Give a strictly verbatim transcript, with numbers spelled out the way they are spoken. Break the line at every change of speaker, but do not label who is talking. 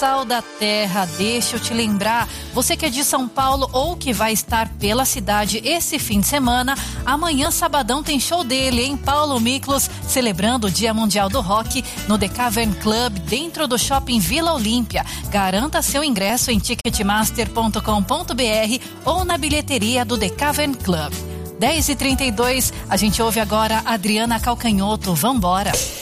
Sal da Terra, deixa eu te lembrar, você que é de São Paulo ou que vai estar pela cidade esse fim de semana, amanhã sabadão tem show dele, hein? Paulo Miklos, celebrando o Dia Mundial do Rock no The Cavern Club, dentro do Shopping Vila Olímpia. Garanta seu ingresso em ticketmaster ponto com ponto br ou na bilheteria do The Cavern Club. dez e trinta e dois, a gente ouve agora Adriana Calcanhoto, vambora!